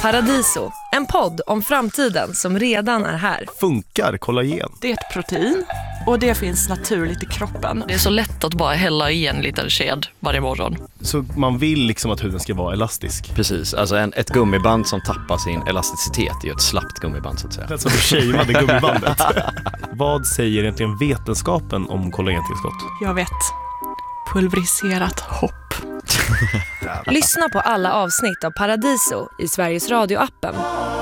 Paradiso, en podd om framtiden som redan är här. Funkar kollagen? Det är ett protein och det finns naturligt i kroppen. Det är så lätt att bara hälla i en liten sked varje morgon. Så man vill liksom att huden ska vara elastisk? Precis, alltså ett gummiband som tappar sin elasticitet är ju ett slappt gummiband så att säga. Det är som du shameade gummibandet. Vad säger egentligen vetenskapen om kollagentillskott? Jag vet. Pulveriserat hopp. Lyssna på alla avsnitt av Paradiso i Sveriges Radio-appen.